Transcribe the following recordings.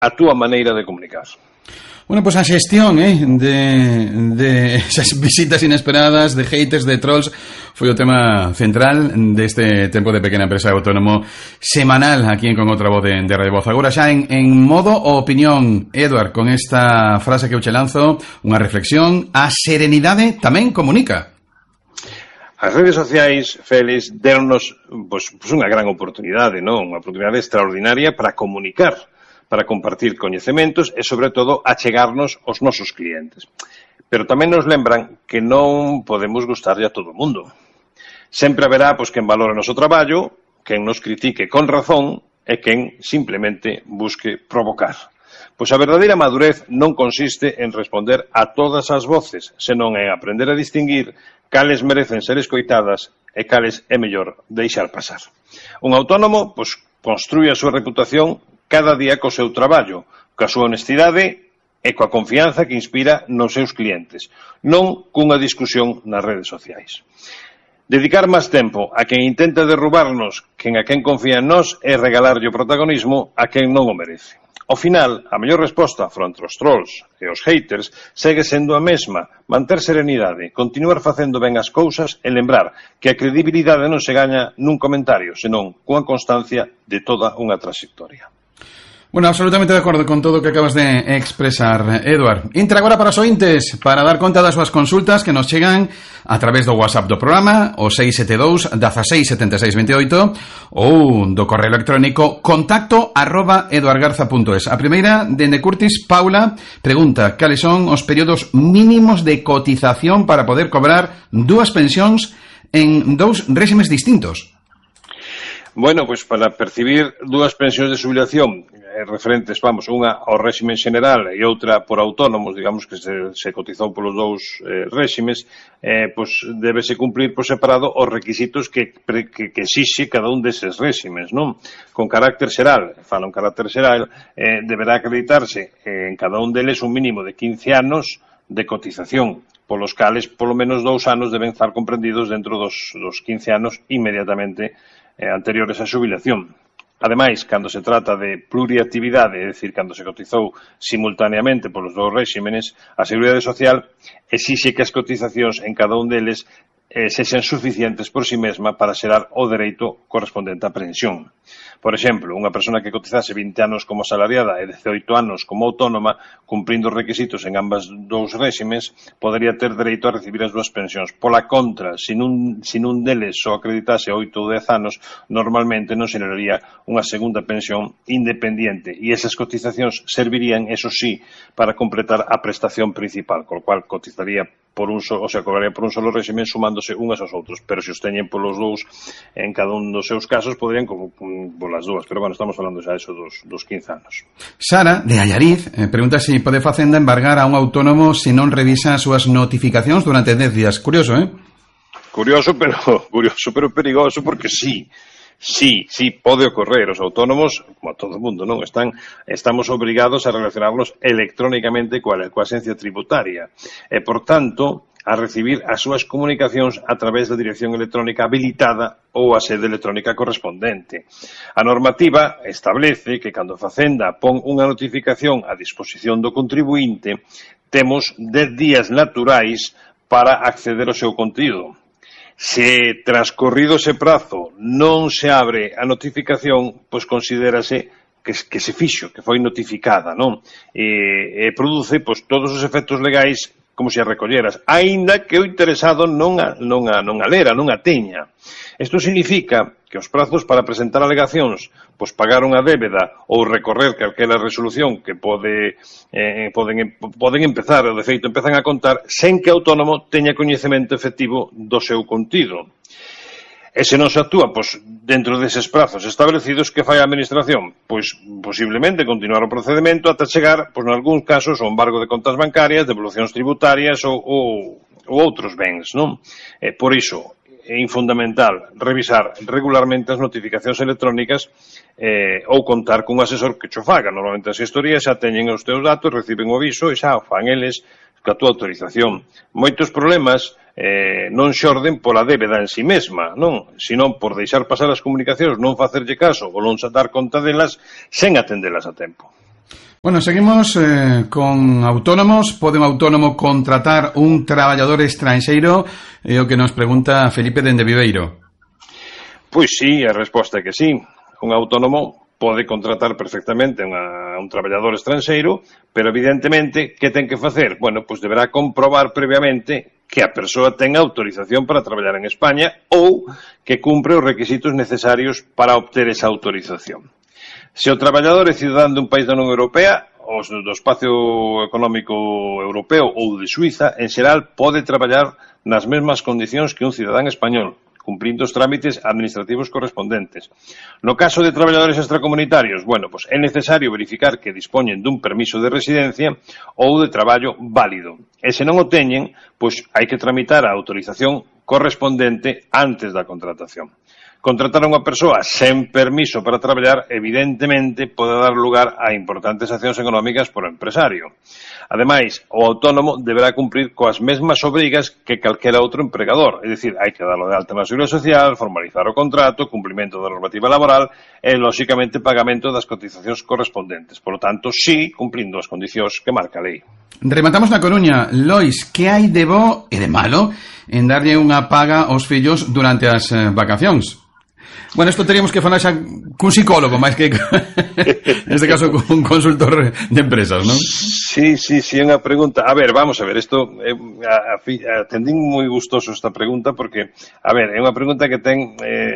a túa maneira de comunicar. Bueno, pues a xestión de esas visitas inesperadas, de haters, de trolls, foi o tema central deste tempo de Pequena Empresa Autónomo semanal aquí en Con Outra Voz de Radio Voz. Agora xa en modo opinión, Eduard, con esta frase que eu che lanzo, unha reflexión: a serenidade tamén comunica. As redes sociais, Félix, deronnos pues unha gran oportunidade, non? Unha oportunidade extraordinaria para comunicar, para compartir coñecementos e, sobre todo, achegarnos aos nosos clientes. Pero tamén nos lembran que non podemos gustarlle a todo o mundo. Sempre haberá quen valore o noso traballo, quen nos critique con razón e quen simplemente busque provocar. Pois a verdadeira madurez non consiste en responder a todas as voces, senón en aprender a distinguir cales merecen ser escoitadas e cales é mellor deixar pasar. Un autónomo, construye a súa reputación cada día co seu traballo, coa súa honestidade e coa confianza que inspira nos seus clientes, non cunha discusión nas redes sociais. Dedicar máis tempo a quen intenta derrubarnos que a quen confía en nós é regalarlle o protagonismo a quen non o merece. Ao final, a mellor resposta fronte aos trolls e os haters segue sendo a mesma: manter serenidade, continuar facendo ben as cousas e lembrar que a credibilidade non se gaña nun comentario, senón cunha constancia de toda unha trayectoria. Bueno, absolutamente de acordo con todo o que acabas de expresar, Eduard. Entra agora para os ointes para dar conta das súas consultas que nos chegan a través do WhatsApp do programa, o 672 16 76 28, ou do correo electrónico contacto@eduardgarza.es. A primeira, dende Curtis, Paula, pregunta: cales son os períodos mínimos de cotización para poder cobrar dúas pensións en dous réximes distintos? Bueno, para percibir dúas pensións de xubilación referentes, unha ao réxime general e outra por autónomos, digamos que se cotizou polos dous réximes, débese cumprir por separado os requisitos que exixe cada un deses réximes, non? Con carácter xeral, fala un carácter xeral, deberá acreditarse en cada un deles un mínimo de 15 anos de cotización, polos cales polo menos 2 anos deben estar comprendidos dentro dos 15 anos inmediatamente anteriores á xubilación. Ademais, cando se trata de pluriactividade, é dicir, cando se cotizou simultaneamente polos dous réximenes, a Seguridade Social exixe que as cotizacións en cada un deles sexan suficientes por si mesma para xerar o dereito correspondente á pensión. Por exemplo, unha persona que cotizase 20 anos como asalariada e 18 anos como autónoma, cumprindo os requisitos en ambas dous réximes, podería ter dereito a recibir as dúas pensións. Pola contra, se nun deles só acreditase 8 ou 10 anos, normalmente non se xeraría unha segunda pensión independiente e esas cotizacións servirían, eso sí, para completar a prestación principal, co cual cotizaría cobraría por un solo régimen sumándose unhas aos outros, pero se os teñen polos dous en cada un dos seus casos poderían como polas dúas, pero estamos falando xa eso dos 15 anos. Sara, de Allariz, pregunta se pode Facenda embargar a un autónomo se non revisa as súas notificacións durante 10 días. Curioso, Curioso, pero perigoso, porque sí, pode ocorrer. Os autónomos, como a todo o mundo, non estamos obrigados a relacionarnos electrónicamente coa axencia tributaria e, por tanto, a recibir as súas comunicacións a través da dirección electrónica habilitada ou a sede electrónica correspondente. A normativa establece que cando Facenda pon unha notificación a disposición do contribuinte, temos 10 días naturais para acceder ao seu contido. Se transcorrido ese prazo non se abre a notificación, considérase que se fixo, que foi notificada, non? E produce todos os efectos legais como se a recolleras, aínda que o interesado non a lera, non a teña. Isto significa que os prazos para presentar alegacións, pagar unha débeda ou recorrer calquera resolución que poden empezar, ou de feito empezan a contar, sen que o autónomo teña coñecemento efectivo do seu contido. E se non se actúa dentro deses prazos establecidos, que fai a Administración? Posiblemente continuar o procedimento ata chegar, nalgúns casos, ao embargo de contas bancarias, devolucións tributarias ou outros bens, non? Por iso, é fundamental revisar regularmente as notificacións electrónicas ou contar cun asesor que cho faga. Normalmente as gestorías xa teñen os teus datos, reciben o aviso e xa fan eles coa túa autorización. Moitos problemas non xorden pola débeda en si mesma, non? Senón por deixar pasar as comunicacións, non facerlle caso ou non dar conta delas sen atendelas a tempo. Bueno, seguimos con autónomos. Pode un autónomo contratar un traballador estranxeiro? É o que nos pregunta Felipe dende Viveiro. Pois sí, a resposta é que sí. Un autónomo pode contratar perfectamente a un traballador estranxeiro, pero evidentemente, que ten que facer? Bueno, pois deberá comprobar previamente que a persoa ten autorización para traballar en España ou que cumpre os requisitos necesarios para obter esa autorización. Se o traballador é cidadán dun país da Unión Europea, ou do espacio económico europeo ou de Suiza, en xeral pode traballar nas mesmas condicións que un cidadán español, cumprindo os trámites administrativos correspondentes. No caso de traballadores extracomunitarios, bueno, pues é necesario verificar que dispoñen dun permiso de residencia ou de traballo válido. E se non o teñen, pois hai que tramitar a autorización correspondente antes da contratación. Contratar a unha persoa sen permiso para traballar, evidentemente, pode dar lugar a importantes accións económicas por empresario. Ademais, o autónomo deberá cumprir coas mesmas obrigas que calquera outro empregador, é dicir, hai que darlo de alta na Seguridade Social, formalizar o contrato, cumprimento da normativa laboral e, lóxicamente, pagamento das cotizacións correspondentes. Por lo tanto, sí, cumprindo as condicións que marca a lei. Rematamos na Coruña. Lois, que hai de bo e de malo en darlle unha paga aos fillos durante as vacacións? Bueno, esto teríamos que falar xa cun psicólogo, máis que neste caso cun consultor de empresas, non? Sí, é unha pregunta. A ver, vamos a ver, isto atendín moi gustoso esta pregunta porque, a ver, é unha pregunta que ten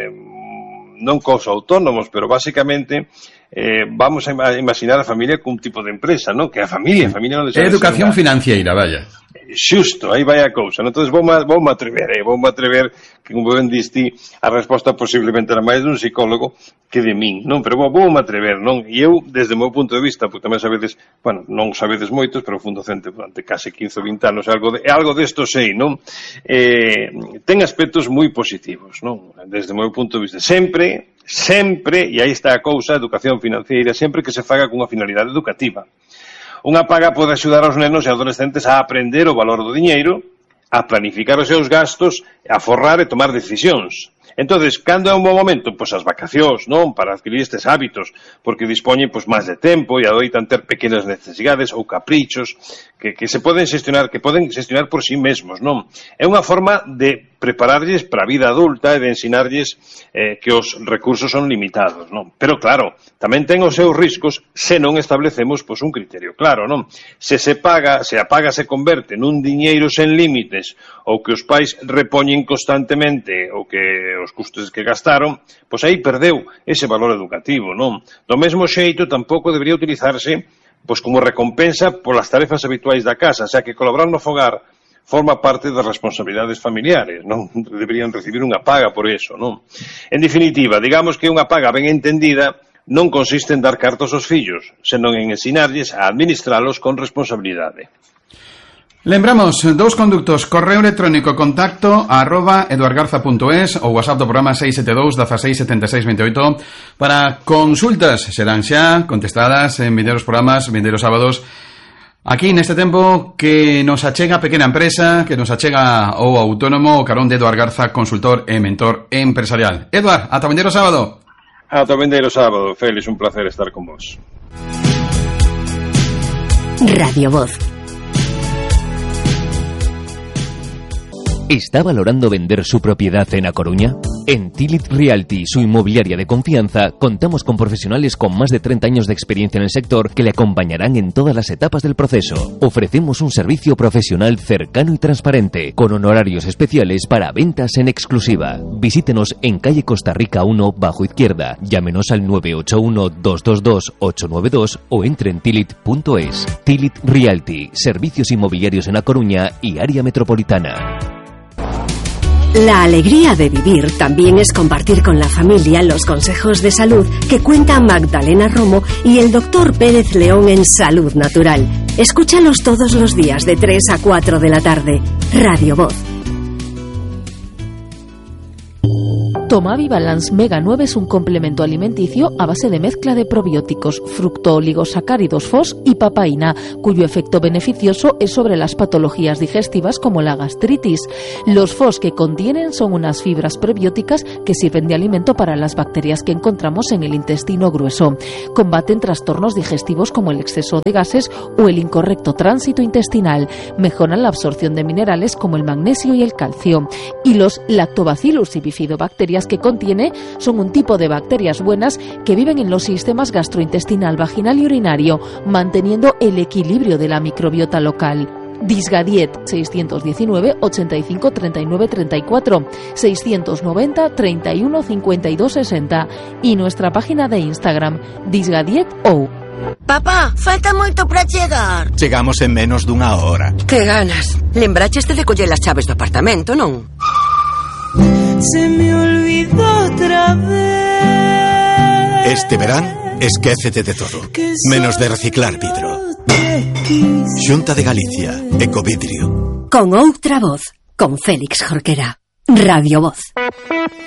non cos autónomos, pero basicamente vamos a imaginar a familia cun tipo de empresa, non? Que a familia non deixa de ser educación financiera, vaya. Xusto, aí vai a cousa. Entón, voume atrever, que como ben diste, a resposta posiblemente era máis dun psicólogo que de min, non? Pero voume atrever, non? E eu, desde o meu punto de vista, porque tamén sabedes, bueno, non sabedes moitos, pero fui docente durante case 15 ou 20 anos, algo desto sei, non? Ten aspectos moi positivos, non? Desde o meu punto de vista. Sempre, e aí está a cousa, educación financiera, sempre que se faga cunha finalidade educativa. Unha paga pode axudar aos nenos e adolescentes a aprender o valor do diñeiro, a planificar os seus gastos, a forrar e tomar decisións. Entonces, cando é un bom momento? Pois as vacacións, non? Para adquirir estes hábitos, porque dispoñen pois máis de tempo e adoitan ter pequenas necesidades ou caprichos que se poden xestionar, que poden xestionar por sí mesmos, non? É unha forma de prepararlles para a vida adulta e de ensinarlles que os recursos son limitados, non? Pero claro, tamén ten os seus riscos se non establecemos pois un criterio claro, non? Se a paga se converte nun diñeiro sen límites ou que os pais repoñen constantemente ou que os custos que gastaron, pois aí perdeu ese valor educativo, non? Do mesmo xeito tampouco debería utilizarse pois como recompensa polas tarefas habituais da casa, xa que colaborar no fogar forma parte das responsabilidades familiares, non deberían recibir unha paga por eso, non? En definitiva, digamos que unha paga ben entendida non consiste en dar cartos aos fillos, senón en ensinarlles a administralos con responsabilidade. Lembramos, dous conductos, correo electrónico contacto @eduardgarza.es ou WhatsApp do programa 672 16 76 28 para consultas, serán xa contestadas en vindeiros programas, vindeiros sábados, aquí neste tempo que nos achega a pequena empresa, que nos achega o autónomo, o carón de Eduard Garza, consultor e mentor empresarial. Eduard, ata vindeiro sábado. Ata vindeiro sábado, Félix, un placer estar con vos. Radio Voz. ¿Está valorando vender su propiedad en A Coruña? En Tilit Realty, su inmobiliaria de confianza, contamos con profesionales con más de 30 años de experiencia en el sector que le acompañarán en todas las etapas del proceso. Ofrecemos un servicio profesional cercano y transparente, con honorarios especiales para ventas en exclusiva. Visítenos en calle Costa Rica 1, bajo izquierda. Llámenos al 981-222-892 o entre en tilit.es. Tilit Realty, servicios inmobiliarios en A Coruña y área metropolitana. La alegría de vivir también es compartir con la familia los consejos de salud que cuenta Magdalena Romo y el Dr. Pérez León en Salud Natural. Escúchalos todos los días de 3 a 4 de la tarde. Radio Voz. Tomavi Balance Mega 9 es un complemento alimenticio a base de mezcla de probióticos, fructooligosacáridos FOS y papaína, cuyo efecto beneficioso es sobre las patologías digestivas como la gastritis. Los FOS que contienen son unas fibras prebióticas que sirven de alimento para las bacterias que encontramos en el intestino grueso. Combaten trastornos digestivos como el exceso de gases o el incorrecto tránsito intestinal. Mejoran la absorción de minerales como el magnesio y el calcio. Y los lactobacillus y bifidobacterias que contiene son un tipo de bacterias buenas que viven en los sistemas gastrointestinal, vaginal y urinario, manteniendo el equilibrio de la microbiota local. Disgadiet 619 85 39 34 690 31 52 60 y nuestra página de Instagram Disgadiet.ou. Papá, falta moito para chegar. Chegamos en menos dunha hora. Que ganas. Lembraches de coller as chaves do apartamento, non? Se me olvidó otra vez. Este verán, esquécete de todo, menos de reciclar vidro. Xunta de Galicia, Ecovidrio. Con outra voz, con Félix Jorquera. Radio Voz.